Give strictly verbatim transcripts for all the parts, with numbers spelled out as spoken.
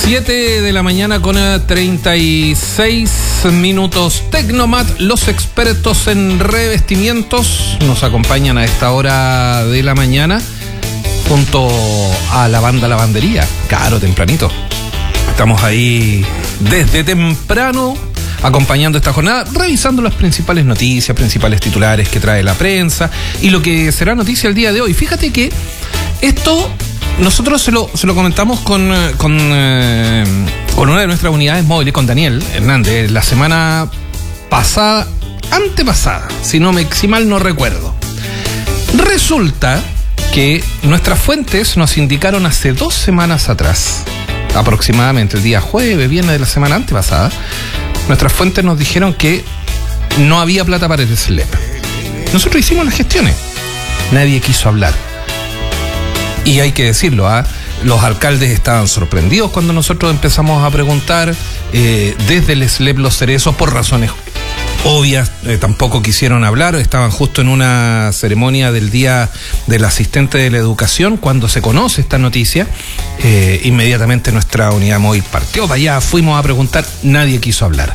siete de la mañana con treinta y seis minutos. Tecnomat, los expertos en revestimientos, nos acompañan a esta hora de la mañana junto a la banda Lavandería. Claro, tempranito. Estamos ahí desde temprano acompañando esta jornada, revisando las principales noticias, principales titulares que trae la prensa y lo que será noticia el día de hoy. Fíjate que esto nosotros se lo, se lo comentamos con, con, eh, con una de nuestras unidades móviles, con Daniel Hernández, la semana pasada, antepasada, si, no me, si mal no recuerdo. Resulta que nuestras fuentes nos indicaron hace dos semanas atrás, aproximadamente el día jueves, viernes de la semana antepasada, nuestras fuentes nos dijeron que no había plata para el S L E P. Nosotros hicimos las gestiones, nadie quiso hablar. Y hay que decirlo, ¿eh? Los alcaldes estaban sorprendidos cuando nosotros empezamos a preguntar eh, desde el S L E P Los Cerezos, por razones obvias, eh, tampoco quisieron hablar. Estaban justo en una ceremonia del Día del Asistente de la Educación. Cuando se conoce esta noticia, eh, inmediatamente nuestra unidad móvil partió para allá, fuimos a preguntar, nadie quiso hablar.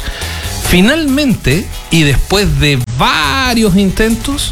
Finalmente, y después de varios intentos,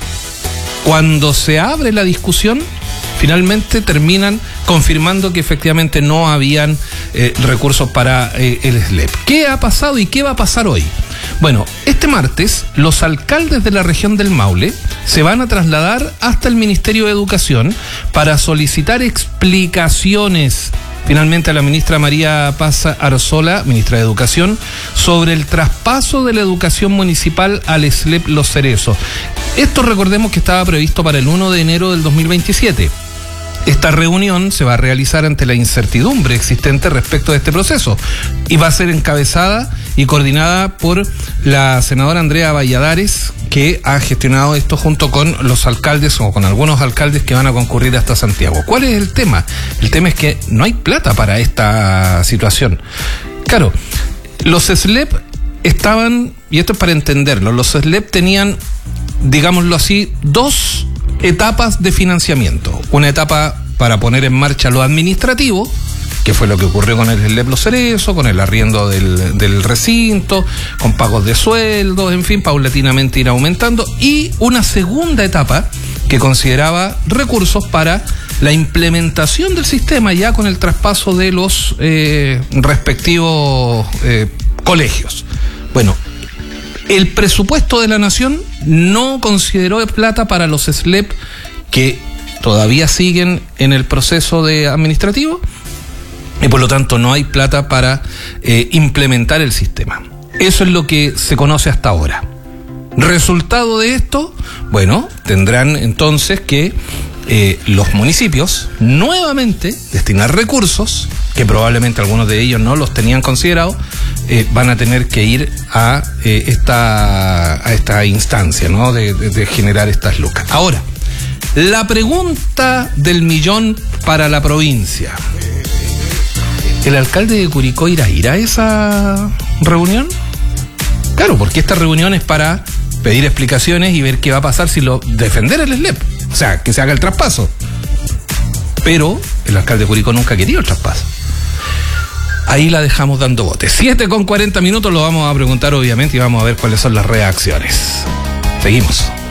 cuando se abre la discusión, finalmente terminan confirmando que efectivamente no habían eh, recursos para eh, el S L E P. ¿Qué ha pasado y qué va a pasar hoy? Bueno, este martes los alcaldes de la región del Maule se van a trasladar hasta el Ministerio de Educación para solicitar explicaciones finalmente a la ministra María Paz Arzola, ministra de Educación, sobre el traspaso de la educación municipal al S L E P Los Cerezos. Esto recordemos que estaba previsto para el primero de enero del dos mil veintisiete. Esta reunión se va a realizar ante la incertidumbre existente respecto de este proceso y va a ser encabezada y coordinada por la senadora Andrea Valladares, que ha gestionado esto junto con los alcaldes o con algunos alcaldes que van a concurrir hasta Santiago. ¿Cuál es el tema? El tema es que no hay plata para esta situación. Claro, los S L E P estaban, y esto es para entenderlo, los S L E P tenían, digámoslo así, dos etapas de financiamiento. Una etapa para poner en marcha lo administrativo, que fue lo que ocurrió con el S L E P Los Cerezos, con el arriendo del, del recinto, con pagos de sueldos, en fin, paulatinamente ir aumentando, y una segunda etapa que consideraba recursos para la implementación del sistema ya con el traspaso de los eh, respectivos eh, colegios. Bueno, el presupuesto de la Nación no consideró plata para los S L E P que todavía siguen en el proceso de administrativo y por lo tanto no hay plata para eh, implementar el sistema. Eso es lo que se conoce hasta ahora. Resultado de esto, bueno, tendrán entonces que eh, los municipios nuevamente destinar recursos, que probablemente algunos de ellos no los tenían considerado, eh, van a tener que ir a, eh, esta, a esta instancia, ¿no? de, de, de generar estas lucas. Ahora, la pregunta del millón para la provincia. ¿El alcalde de Curicó irá a ir a esa reunión? Claro, porque esta reunión es para pedir explicaciones y ver qué va a pasar si lo defender el S L E P. O sea, que se haga el traspaso. Pero el alcalde de Curicó nunca ha querido el traspaso. Ahí la dejamos dando botes. siete con cuarenta minutos, lo vamos a preguntar obviamente y vamos a ver cuáles son las reacciones. Seguimos.